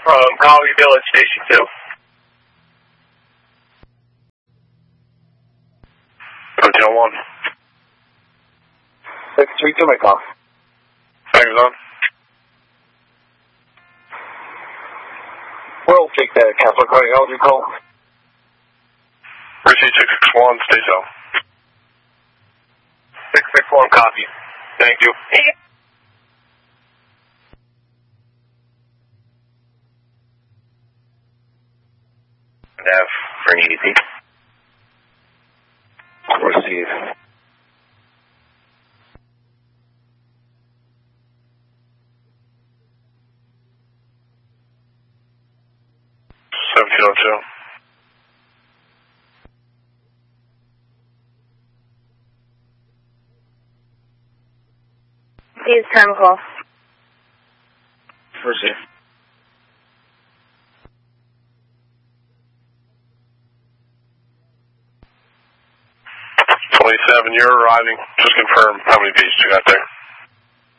from Collie Village Station 2. Hotel 1. 632, my call. Hang on. We'll take the Castle County Elgin call. Receipt 661, stay so. 661, copy. Thank you. Nav for an EDP. Receive. $1702. These time call. Receive. 27, you're arriving. Just confirm how many pieces you got there.